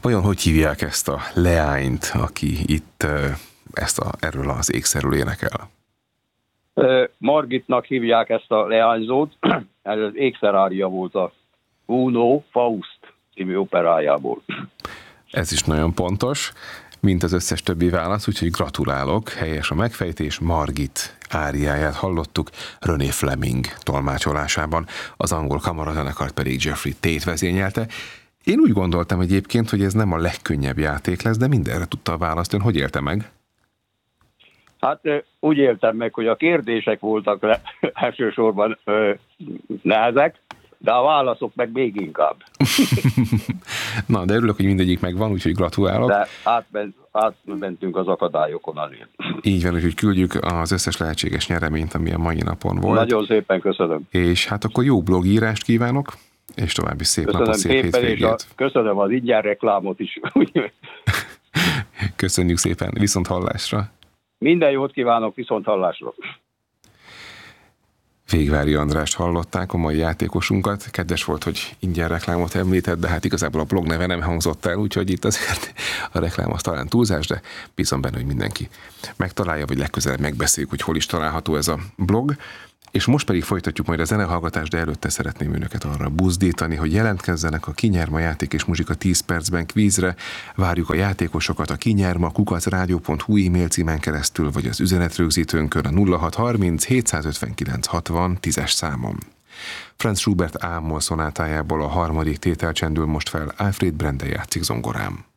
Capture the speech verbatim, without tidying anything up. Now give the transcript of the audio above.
Vajon hogy hívják ezt a leányt, aki itt ezt a, erről az ékszerről énekel? Margitnak hívják ezt a leányzót, ez az ékszerária volt a Uno Faust című operájából. Ez is nagyon pontos, mint az összes többi válasz, úgyhogy gratulálok, helyes a megfejtés, Margit áriáját hallottuk René Fleming tolmácsolásában, az angol kamarazenekart pedig Jeffrey Tate vezényelte. Én úgy gondoltam egyébként, hogy ez nem a legkönnyebb játék lesz, de mindenre tudta a választ. Ön hogy élte meg? Hát úgy éltem meg, hogy a kérdések voltak le, elsősorban ö, nehezek, de a válaszok meg még inkább. Na, de örülök, hogy mindegyik megvan, úgyhogy gratulálok. De átment, átmentünk az akadályokon azért. Így van, úgyhogy küldjük az összes lehetséges nyereményt, ami a mai napon volt. Nagyon szépen köszönöm. És hát akkor jó blogírást kívánok, és további szép köszönöm napot, szép hétvégét. A, köszönöm az ingyen reklámot is. Köszönjük szépen, viszont hallásra. Minden jót kívánok, viszont hallásra. Végvári Andrást hallották, a mai játékosunkat. Kedves volt, hogy ingyen reklámot említett, de hát igazából a blog neve nem hangzott el, úgyhogy itt azért a reklám az talán túlzás, de bízom benne, hogy mindenki megtalálja, vagy legközelebb megbeszéljük, hogy hol is található ez a blog. És most pedig folytatjuk majd a zenehallgatást, de előtte szeretném önöket arra buzdítani, hogy jelentkezzenek a Kinyerma játék és muzsika tíz percben kvízre. Várjuk a játékosokat a kinyerma kukac rádió pont hu e-mail címen keresztül, vagy az üzenetrögzítőnkön a nulla hat harminc hétszázötvenkilenc hatvan tízes számon. Franz Schubert A-moll szonátájából a harmadik tétel csendül most fel, Alfred Brendel játszik zongorán.